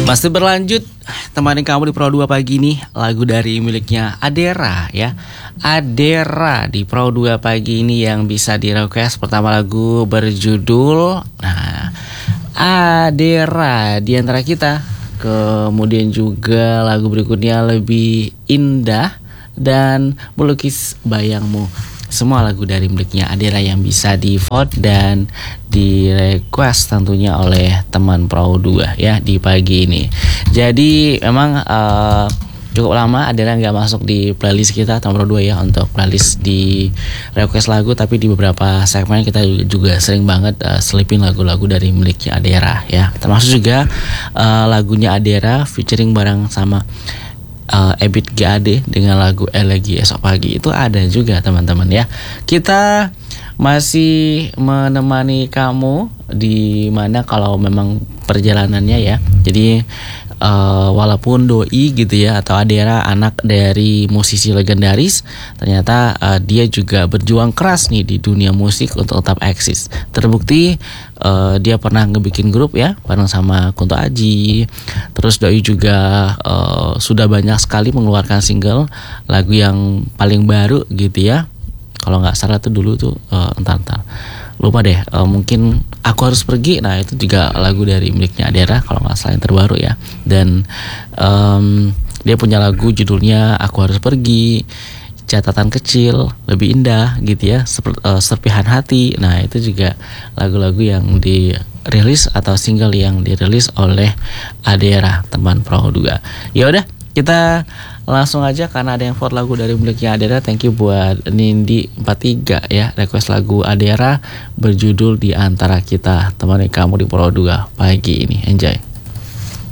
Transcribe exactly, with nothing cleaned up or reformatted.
Masih berlanjut temani kamu di Pro dua pagi ini, lagu dari miliknya Adera ya. Adera di Pro dua pagi ini yang bisa di request. Pertama lagu berjudul Nah, Adera di antara kita. Kemudian juga lagu berikutnya Lebih Indah dan Melukis Bayangmu. Semua lagu dari miliknya Adera yang bisa di vote dan di request tentunya oleh teman Pro dua ya di pagi ini. Jadi memang uh, cukup lama Adera nggak masuk di playlist kita teman Pro dua ya untuk playlist di request lagu, tapi di beberapa segmen kita juga sering banget uh, selipin lagu-lagu dari miliknya Adera ya. Termasuk juga uh, lagunya Adera featuring bareng sama Uh, Ebit G A D dengan lagu Elegi Esok Pagi itu ada juga teman-teman ya. Kita masih menemani kamu di mana kalau memang perjalanannya ya. Jadi uh, walaupun Doi gitu ya atau Adera anak dari musisi legendaris, ternyata uh, dia juga berjuang keras nih di dunia musik untuk tetap eksis. Terbukti uh, dia pernah ngebikin grup ya bareng sama Kunto Aji. Terus Doi juga uh, sudah banyak sekali mengeluarkan single lagu yang paling baru gitu ya. Kalau nggak salah tuh dulu tuh uh, entar-entar lupa deh, uh, mungkin Aku Harus Pergi. Nah itu juga lagu dari miliknya Adera kalau nggak salah yang terbaru ya. Dan um, dia punya lagu judulnya Aku Harus Pergi, Catatan Kecil, Lebih Indah gitu ya, Seper, uh, Serpihan Hati. Nah itu juga lagu-lagu yang dirilis atau single yang dirilis oleh Adera teman Pro dua. Ya udah, kita langsung aja karena ada yang vote lagu dari miliknya Adera. Thank you buat Nindi empat tiga ya, request lagu Adera berjudul Di Antara Kita. Temani kamu di Pro dua pagi ini. Enjoy.